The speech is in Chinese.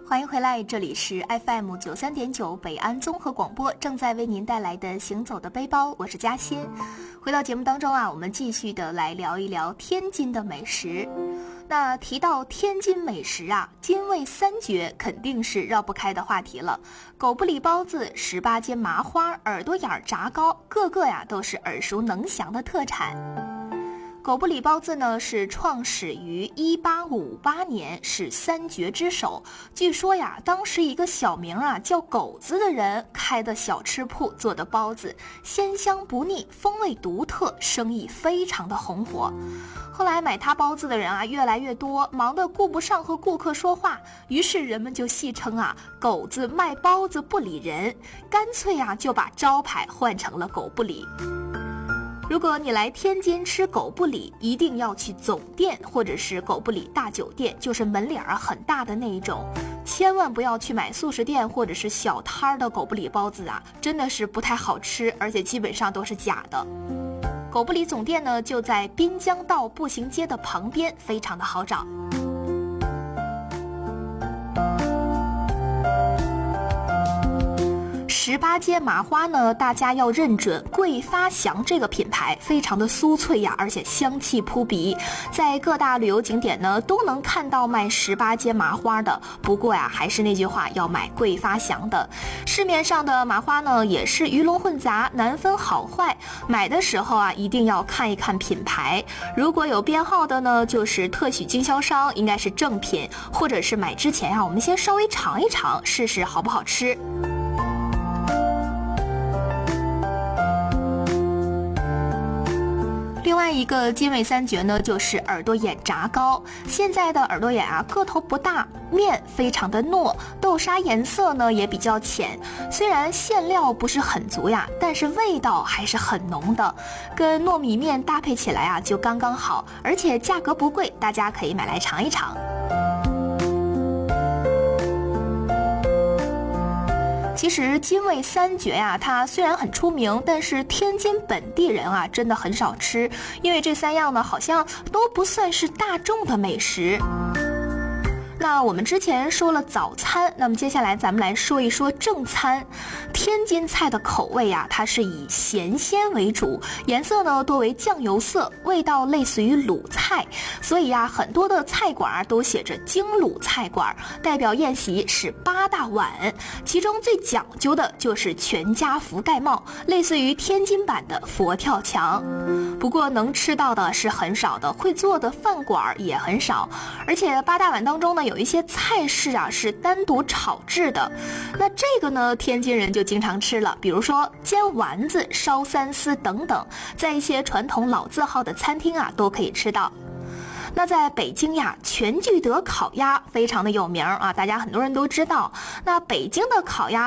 欢迎回来，这里是 FM 93.9北安综合广播，正在为您带来的行走的背包，我是嘉欣。回到节目当中啊，我们继续的来聊一聊天津的美食。那提到天津美食啊，津味三绝肯定是绕不开的话题了。狗不理包子、18街麻花、耳朵眼炸糕，个个呀都是耳熟能详的特产。狗不理包子呢是创始于1858年，是三绝之首。据说呀，当时一个小名啊叫狗子的人开的小吃铺做的包子，鲜香不腻，风味独特，生意非常的红火。后来买他包子的人啊越来越多，忙得顾不上和顾客说话，于是人们就戏称啊狗子卖包子不理人，干脆啊就把招牌换成了狗不理。如果你来天津吃狗不理，一定要去总店或者是狗不理大酒店，就是门脸啊很大的那一种，千万不要去买速食店或者是小摊的狗不理包子啊，真的是不太好吃，而且基本上都是假的。狗不理总店呢就在滨江道步行街的旁边，非常的好找。18街麻花呢，大家要认准桂发祥这个品牌，非常的酥脆呀，而且香气扑鼻，在各大旅游景点呢都能看到卖18街麻花的。不过呀，还是那句话，要买桂发祥的。市面上的麻花呢也是鱼龙混杂，难分好坏，买的时候啊一定要看一看品牌，如果有编号的呢就是特许经销商，应该是正品，或者是买之前啊我们先稍微尝一尝，试试好不好吃。另外一个津味三绝呢，就是耳朵眼炸糕。现在的耳朵眼啊，个头不大，面非常的糯，豆沙颜色呢也比较浅。虽然馅料不是很足呀，但是味道还是很浓的，跟糯米面搭配起来啊就刚刚好，而且价格不贵，大家可以买来尝一尝。其实津味三绝呀，它虽然很出名，但是天津本地人啊真的很少吃，因为这三样呢好像都不算是大众的美食。那我们之前说了早餐，那么接下来咱们来说一说正餐。天津菜的口味啊，它是以咸鲜为主，颜色呢多为酱油色，味道类似于鲁菜，所以啊很多的菜馆都写着京鲁菜馆。代表宴席是8大碗，其中最讲究的就是全家福盖帽，类似于天津版的佛跳墙。不过能吃到的是很少的，会做的饭馆也很少，而且8大碗当中呢有一些菜式啊是单独炒制的，那这个呢天津人就经常吃了，比如说煎丸子、烧三丝等等，在一些传统老字号的餐厅啊都可以吃到。那在北京呀，全聚德烤鸭非常的有名啊，大家很多人都知道。那北京的烤鸭